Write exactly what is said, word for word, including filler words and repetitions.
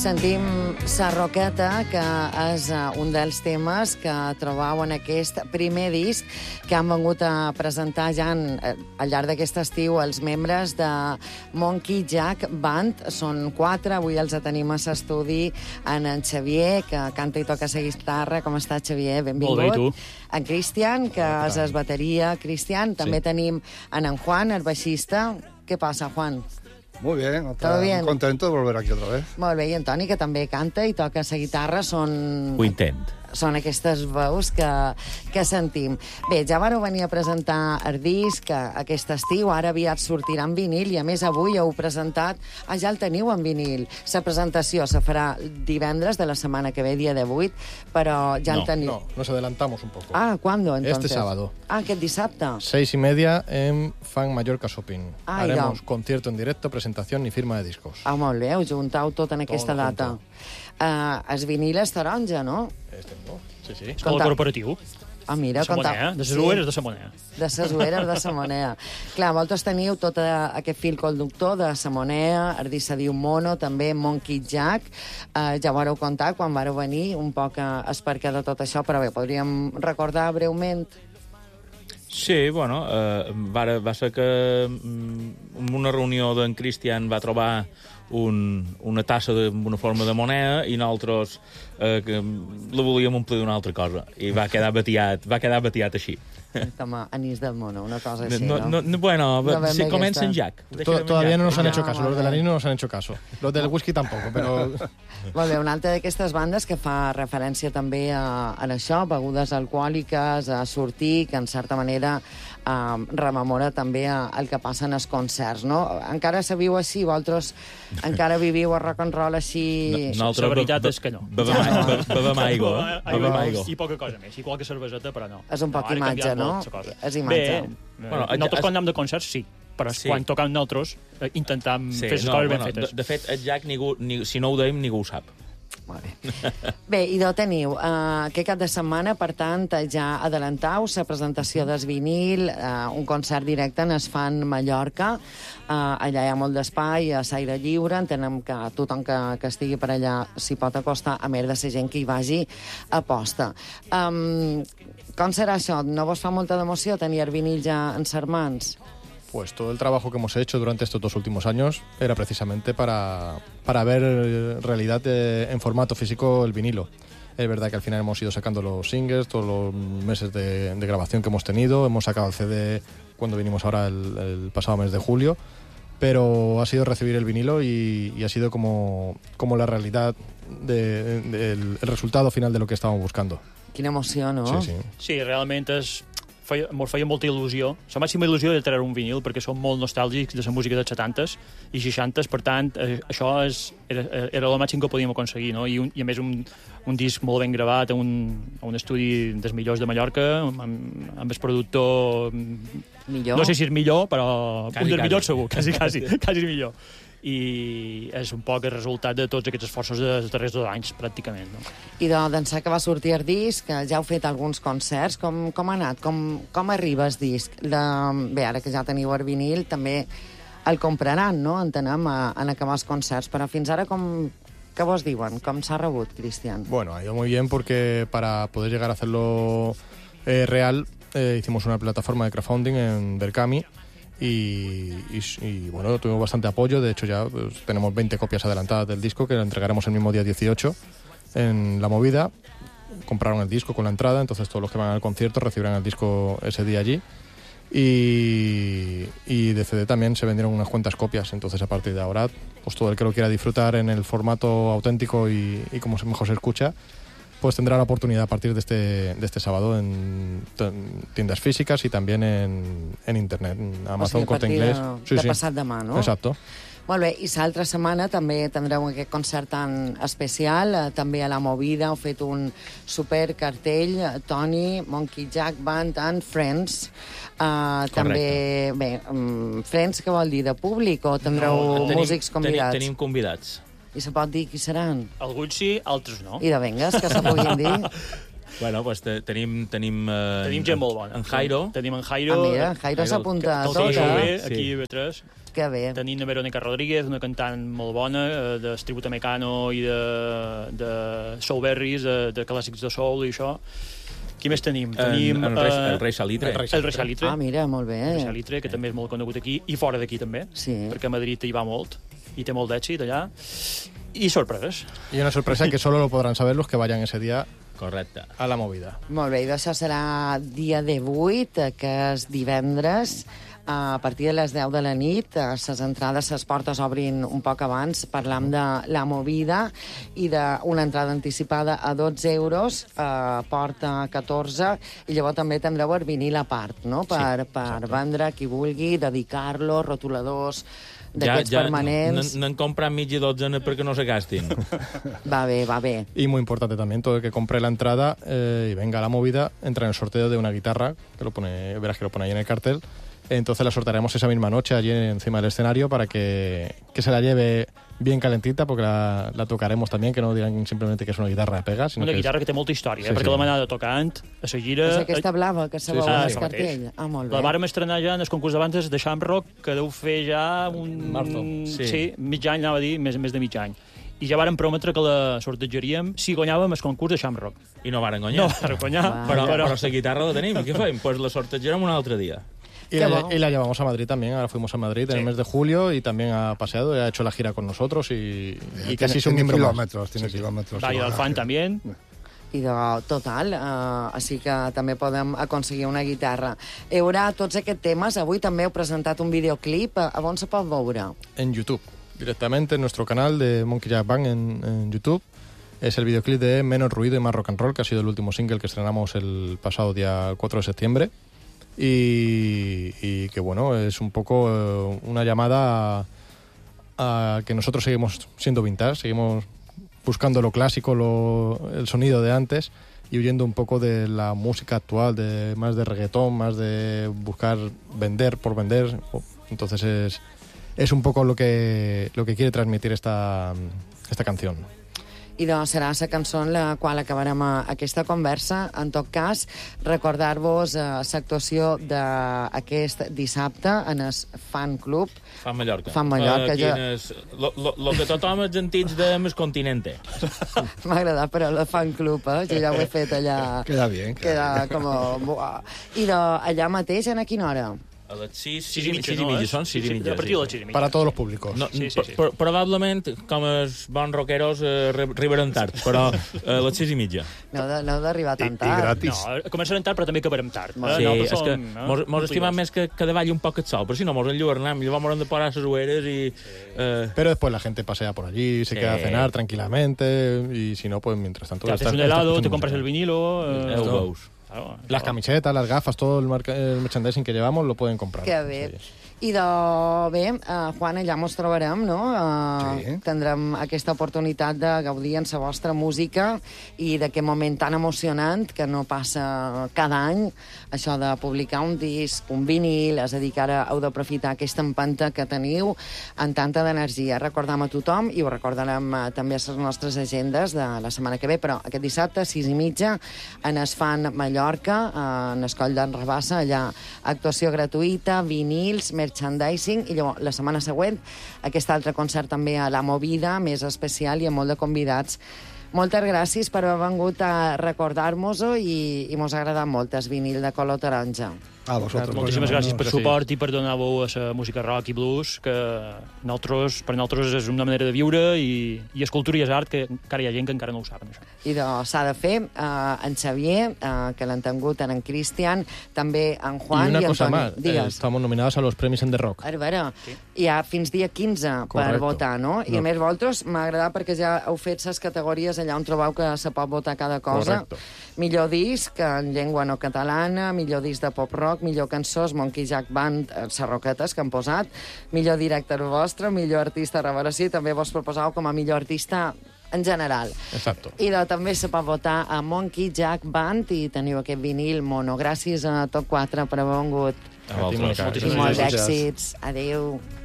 Sentim Sarroqueta, que és un dels temes que trobau en aquest primer disc que han vengut a presentar ja en, al llarg d'aquest estiu els membres de Monkey Jack Band. Són quatre, avui els tenim a l'estudi en en Xavier, que canta i toca la guitarra. Com està, Xavier? Benvingut. Molt bé, i tu? En Cristian, que és el bateria. Cristian, també sí. Tenim en en Juan, el baixista. Què passa, Juan? Muy bien, ¿Todo bien? Contento de volver aquí otra vez. Molt bé, i en Toni, que també canta i toca la guitarra, són... Ho intent. Són aquestes veus que, que sentim. Bé, ja vareu venir a presentar el disc aquest estiu, ara aviat sortirà en vinil, i a més avui heu presentat... Ah, ja el teniu en vinil. La presentació se farà divendres de la setmana que ve, dia divuit, però ja no, el teniu... No, nos adelantamos un poco. Ah, ¿cuándo, entonces? Este sábado. Ah, aquest dissabte. Seis y media en Fan Mallorca Shopping. Ah, haremos ja. concierto en directo, presentación y firma de discos. Ah, molt bé, us juntau tot en aquesta Todo data. junto. Uh, el vinil és taronja, no? Este no, sí, sí. És com el corporatiu. Ah, mira, De Samonea, de les ueres de Samonea. De les ueres de Samonea. Clar, vosaltres teniu tot aquest fil conductor de Samonea, el disc se diu Mono, també Monkey Jack. Uh, ja ho vareu contar quan vareu venir, un poc uh, el perquè de tot això, però bé, podríem recordar breument. Sí, bueno, eh, va, va ser que en una reunió d'en Cristian va trobar un, una tassa amb una forma de moneda i nosaltres eh, que la volíem omplir d'una altra cosa i va quedar batiat, va quedar batiat així. Toma, anís del mono, una cosa així, no? no, no bueno, no si comença en Jack. Todavía no nos han Ja, hecho caso, los del anís no nos han hecho caso. Los del whisky tampoco, però... Molt bé, una altra d'aquestes bandes que fa referència també a, a això, begudes alcohòliques, a sortir, que en certa manera eh, rememora també a, el que passa en els concerts, no? Encara se viu així, vosaltres encara viviu el rock and roll així... No, La veritat és que no. Bebem aigua, bebem aigua. Bebem aigua. I poca cosa més, i qualque cerveseta, però no. És un poc no, imatge, no? És imatge. Bé, bueno, nosaltres quan anem de concerts, sí. Però sí. Quan toquem nosaltres, eh, intentam sí, fer les no, coses ben bueno, fetes. De, de fet, el Jack, ningú, ni, si no ho deim, ningú ho sap. Molt bé. Bé, i d'on teniu? Uh, aquest cap de setmana, per tant, ja adelantau la presentació del vinil, uh, un concert directe en es fan Mallorca. Uh, allà hi ha molt d'espai, a l'aire lliure. Entenem que tothom que, que estigui per allà s'hi pot acostar, a més de la gent que hi vagi a posta. Um, com serà això? No vos fa molta d'emoció tenir el vinil ja en ses mans? Pues todo el trabajo que hemos hecho durante estos dos últimos años era precisamente para, para ver realidad de, en formato físico el vinilo. Es verdad que al final hemos ido sacando los singles, todos los meses de, de grabación que hemos tenido. Hemos sacado el C D cuando vinimos ahora el, el pasado mes de julio. Pero ha sido recibir el vinilo y, y ha sido como, como la realidad, de, de, el, el resultado final de lo que estábamos buscando. Quina emoció, no? Sí, sí. Sí, realment és... Feia, mos feia molta il·lusió, la màxima il·lusió de treure un vinil, perquè som molt nostàlgics de la música dels setantes i seixantes, per tant, eh, això és, era, era el màxim que podíem aconseguir, no? I, un, i a més un, un disc molt ben gravat a un, a un estudi dels millors de Mallorca, amb, amb el productor... Millor? No sé si és millor, però Quasi, un dels quasi. millors segur, quasi, quasi, quasi millor. I és un poc el resultat de tots aquests esforços dels darrers dos anys, pràcticament. No? I d'ençà que va sortir el disc, que ja heu fet alguns concerts, com, com ha anat? Com, com arriba el disc? La... Bé, ara que ja teniu el vinil, també el compraran, no? Entenem, a, en acabar els concerts. Però fins ara, com, què vos diuen? Com s'ha rebut, Cristian? Bueno, ha ido muy bien porque para poder llegar a hacerlo eh, real, eh, hicimos una plataforma de crowdfunding en Berkami. Y, y, y bueno, tuvimos bastante apoyo. De hecho ya pues, tenemos veinte copias adelantadas del disco que lo entregaremos el mismo día dieciocho en La Movida. Compraron el disco con la entrada, entonces todos los que van al concierto recibirán el disco ese día allí. Y, y de C D también se vendieron unas cuantas copias, entonces a partir de ahora pues todo el que lo quiera disfrutar en el formato auténtico y, y como mejor se escucha, pues tendrá la oportunidad a partir de este, de este sábado en tiendas físicas y también en, en internet, en Amazon, o sigui, Corte Inglés. De, sí, de sí. passat demà, no? Exacto. Molt bé, i l'altra setmana també tindreu aquest concert tan especial, eh, també a La Movida, heu fet un super cartell, eh, Toni, Monkey Jack Band and Friends. Uh, també, bé, um, Friends, què vol dir, de públic o tindreu No, tenim, músics convidats? Tenim, tenim convidats. I se pot dir qui seran? Alguns sí, altres no. I de vengues, que se puguin dir? Bueno, pues te, tenim... Tenim, eh, Tenim gent molt bona. En Jairo. Tenim en Jairo. Ah, mira, en Jairo s'apunta a que, tot, que el eh? bé, Sí. aquí a B tres. Que bé. Tenim a Verónica Rodríguez, una cantant molt bona, eh, de tributo mecano i de, de soulberries, de, de clàssics de soul i això. Qui més tenim? Tenim el, el, rei, el rei Salitre. El rei, el rei Salitre. Ah, mira, molt bé. El rei Salitre, que també és molt conegut aquí, i fora d'aquí també, sí. perquè a Madrid hi va molt, i té molt d'èxit allà. I sorpreses. Y una sorpresa que solo lo podrán saber los que vayan ese día Correcte. a la movida. Molt bé, i això serà dia divuit, que és divendres, a partir de les deu de la nit. Les entrades, les portes obrin un poc abans. Parlam de la movida i d'una entrada anticipada a dotze euros, eh, porta catorze, i llavors també tindreu el vinil a part, no? Per, Sí, per vendre qui vulgui, dedicar-lo, rotuladors d'aquests ja, ja permanents. N'han comprat mitja dotzena perquè no se gastin. Va bé, va bé. Y muy importante también, todo el que compre la entrada eh, y venga a la movida, entra en el sorteo de una guitarra, que lo pone, verás que lo pone ahí en el cartel. Entonces la sortearemos esa misma noche allí encima del escenario para que, que se la lleve bien calentita, porque la, la tocaremos también, que no digan simplemente que es una guitarra de pega. Sino Una que guitarra és... que té molta història, Sí, eh? perquè sí. la manada tocant a la gira... És aquesta blava que se Sí, veu sí, al sí. cartell. Ah, molt bé. La vàrem estrenar ja en el concurs d'abans de Shamrock, que deu fer ja un... Marzo. Sí. Sí. sí, mig any, anava a dir, més, més de mig any. I ja vàrem prometre que la sortejaríem si guanyàvem el concurs de Shamrock. I no varen guanyar. No vàrem guanyar, Ah. Però, però... però la guitarra la tenim. Què fem? Pues la sortejarem un altre dia. Y Qué la, bueno. y la llevamos a Madrid también, ahora fuimos a Madrid en Sí. el mes de julio y también ha paseado, y ha hecho la gira con nosotros y, y casi es un tiene miembro más. kilómetros, tiene Sí, sí. kilómetros. Valle del Fan també. I de total, eh, així que també podem aconseguir una guitarra. Hi haurà tots aquests temes. Avui també heu presentat un videoclip. A on se pot veure? En YouTube, directamente en nuestro canal de Monkey Jack Band en, en YouTube. Es el videoclip de Menos Ruido y Más Rock and Roll, que ha sido el último single que estrenamos el pasado día cuatro de septiembre. Y, y que, bueno, es un poco eh, una llamada a, a que nosotros seguimos siendo vintage, seguimos buscando lo clásico, lo, el sonido de antes, y huyendo un poco de la música actual, de más de reggaetón, más de buscar vender por vender. Entonces es, es un poco lo que, lo que quiere transmitir esta, esta canción. I doncs serà la cançó en la qual acabarem eh, aquesta conversa. En tot cas, recordar-vos eh, l'actuació d'aquest dissabte en el Fan Club. Fan Mallorca. Fan Mallorca, Aquí jo- en es, lo, lo, lo que tothom els antics de mes continente. M'ha agradat, però el Fan Club, eh? Jo ja ho he fet allà. Queda bien. Queda com... Buah. I de, allà mateix, en a quina hora? A les sis, Sis sis, i i, mitja, sis i no, mitja, eh? són Sí, sis i sí, mitja. a partir de les sis i mitja. Para todos los públicos. No, Sí, sí, pro- sí. pro- probablement, com els bons rockeros, eh, re- arribarem tard, però a les sis i mitja. No heu de- no heu d'arribar I, tan i tard. gratis. No, començarem tard, però també acabarem tard. Eh? Sí, Nosaltres és que som, eh, mos, mos estimam complidors. més que, que davalli un poc el sol, però si no mos enlluernam, llavors mos hem de parar les ueres i... Eh, Pero después la gente pasea por allí, se Sí. queda a cenar tranquilamente, y si no, pues mientras tanto... Te haces estás- un estás helado, escuchando te compras el música. vinilo... Eh, eh, ho esto. veus. claro, Las això. camisetas, las gafas, todo el, marca- el merchandising que llevamos lo pueden comprar. Que bé. Sí. I de, bé, uh, Juan, allà mos trobarem, no? Uh, Sí. Tindrem aquesta oportunitat de gaudir en la vostra música i d'aquest moment tan emocionant que no passa cada any, això de publicar un disc, un vinil, és a dir, que ara heu d'aprofitar aquesta empenta que teniu en tanta d'energia. Recordam a tothom i ho recordarem uh, també a les nostres agendes de la setmana que ve, però aquest dissabte, sis i mitja, en es fan Mallorca, uh, en Escoll d'en Rabassa, allà actuació gratuïta, vinils, merchandising, i llavors la setmana següent aquest altre concert també a La Movida, més especial i amb molt de convidats. Moltes gràcies per haver vengut a recordar-nos-ho i, i mos ha agradat molt el vinil de color taronja. A vosotros. Moltíssimes Bueno, gràcies no, per que sí. suport i per donar-vos a la música rock i blues, que nosaltres, per nosaltres és una manera de viure i, i és cultura i és art, que encara hi ha gent que encara no ho saben, això. I doncs s'ha de fer eh, en Xavier, eh, que l'han tingut en en Cristian, també en Juan y una i cosa Antoni. más, eh, Digues. estamos nominados a los premios en The Rock. A veure, hi ha fins dia quinze per Correcto. votar, no? I a No. més, vosaltres m'ha agradat perquè ja heu fet les categories allà on trobeu que se pot votar cada cosa. Correcto. Millor disc en llengua no catalana, millor disc de pop-rock, millor cançons, Monkey Jack Band, eh, les roquetes que han posat, millor director vostre, millor artista revelació, i també vos proposau com a millor artista en general. Exacto. I de, també se pot votar a Monkey Jack Band i teniu aquest vinil mono. Gràcies a tots quatre per haver vengut. A vosaltres. Moltíssimes I molts Gràcies. èxits. Adéu.